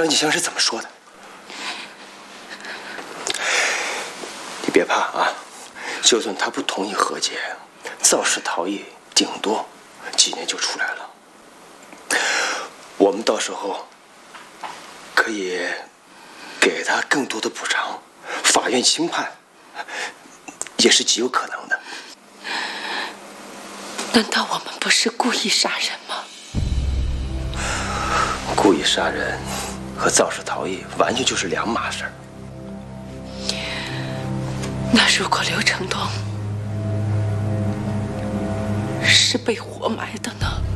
张继祥是怎么说的？你别怕啊，就算他不同意和解，肇事逃逸顶多几年就出来了。我们到时候可以给他更多的补偿，法院轻判也是极有可能的。 难道我们不是故意杀人吗？ 故意杀人和肇事逃逸完全就是两码事儿。 那如果刘承东是被活埋的呢？